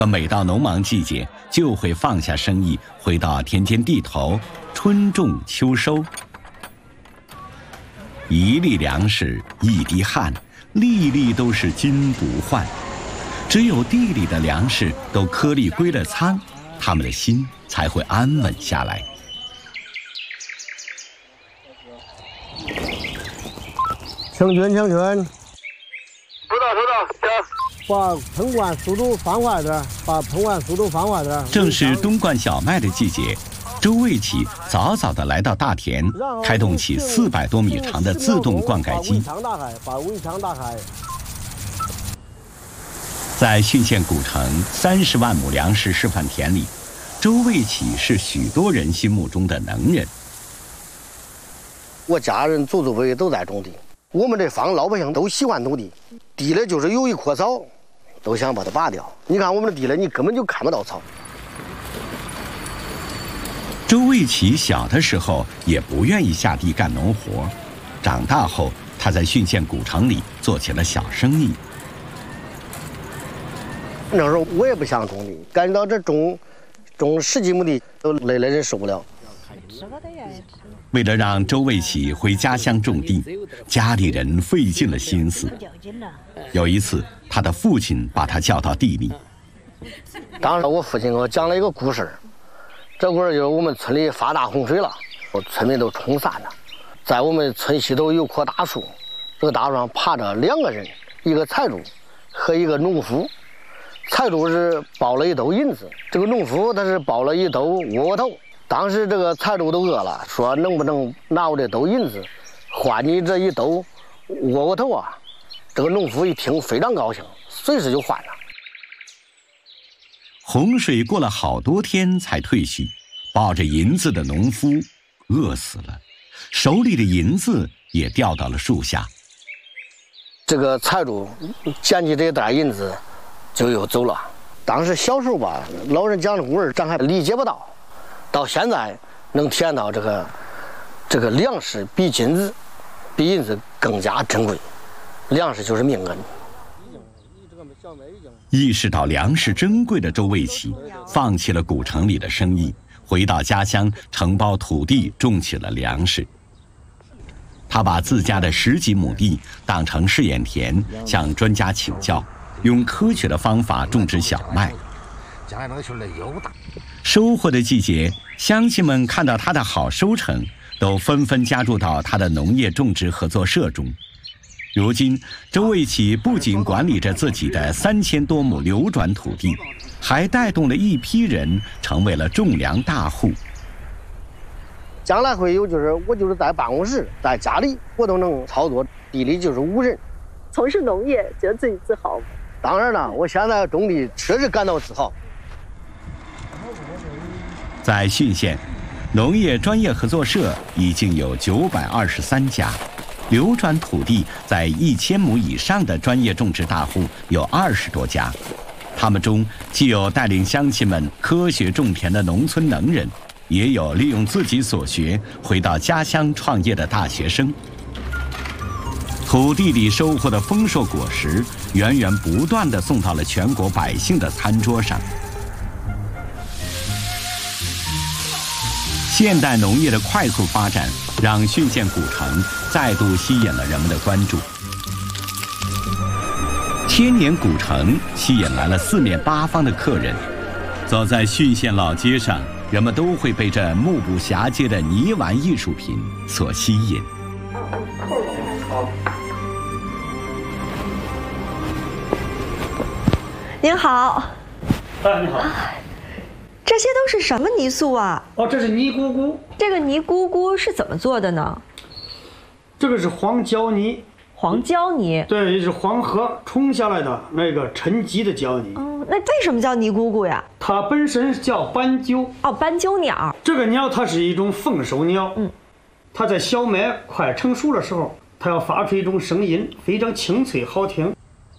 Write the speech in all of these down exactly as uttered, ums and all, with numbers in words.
每到农忙季节，就会放下生意，回到田间地头，春种秋收。一粒粮食一滴汗，粒粒都是金不换。只有地里的粮食都颗粒归了仓，他们的心才会安稳下来。 成全成全， 收到收到，行。 把喷灌速度放快点，把喷灌速度放快点。 正是冬灌小麦的季节，周卫启早早地来到大田，开动起四百多米长的自动灌溉机。 把围墙打开，把围墙打开。 在浚县古城三十万亩粮食示范田里，周卫启是许多人心目中的能人。 我家人祖祖辈辈都在种地，我们这方老百姓都喜欢种地，地里就是有一棵草，都想把它拔掉。你看我们的地里，你根本就看不到草。 周卫启小的时候也不愿意下地干农活，长大后他在浚县古城里做起了小生意。 那时候我也不想种地，感觉到这种种十几亩地都累得人受不了。 为了让周卫启回家乡种地，家里人费尽了心思。有一次，他的父亲把他叫到地里。 当时我父亲给我讲了一个故事，这故事就是我们村里发大洪水了，村民都冲散了，在我们村西头有棵大树，这个大树上爬着两个人，一个财主和一个农夫。财主是包了一兜银子，这个农夫他是包了一兜窝窝头。当时这个财主都饿了，说能不能拿我这兜银子换你这一兜窝窝头啊？这个农夫一听非常高兴，随时就换了。 洪水过了好多天才退去，抱着银子的农夫饿死了，手里的银子也掉到了树下。 这个财主捡起这袋银子就又走了。当时小时候吧，老人讲的故事咱还理解不到，到现在能体验到这个这个粮食比金子比银子更加珍贵，粮食就是命根。 意识到粮食珍贵的周卫启放弃了古城里的生意，回到家乡承包土地种起了粮食。他把自家的十几亩地当成试验田，向专家请教，用科学的方法种植小麦。收获的季节，乡亲们看到他的好收成，都纷纷加入到他的农业种植合作社中。如今，周卫启不仅管理着自己的三千多亩流转土地，还带动了一批人成为了种粮大户。 将来会有，就是我就是在办公室，在家里我都能操作，地里就是无人。 从事农业，觉得自己自豪吗？ 当然了，我现在种地确实感到自豪。 在浚县，农业专业合作社已经有九百二十三家，流转土地在一千亩以上的专业种植大户有二十多家。他们中既有带领乡亲们科学种田的农村能人，也有利用自己所学回到家乡创业的大学生。土地里收获的丰硕果实，源源不断地送到了全国百姓的餐桌上。现代农业的快速发展，让浚县古城再度吸引了人们的关注。千年古城吸引来了四面八方的客人。走在浚县老街上，人们都会被这目不暇接的泥丸艺术品所吸引。 您好。 哎，你好。 这些都是什么泥塑啊？ 哦，这是泥咕咕。 这个泥咕咕是怎么做的呢？ 这个是黄胶泥。 黄胶泥？ 对，是黄河冲下来的那个沉积的胶泥。 嗯，那为什么叫泥咕咕呀？ 它本身叫斑鸠。 哦，斑鸠鸟。这个鸟它是一种凤首鸟。嗯，它在小麦快成熟的时候，它要发出一种声音，非常清脆好听。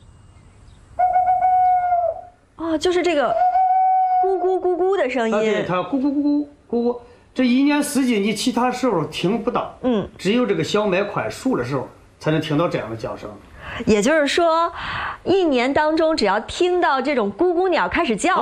哦，就是这个。咕咕咕咕的声音， 啊、对，它咕咕咕咕咕咕，这一年四季你其他时候听不到，嗯，只有这个小麦快熟的时候才能听到这样的叫声。 也就是说，一年当中只要听到这种咕咕鸟开始叫，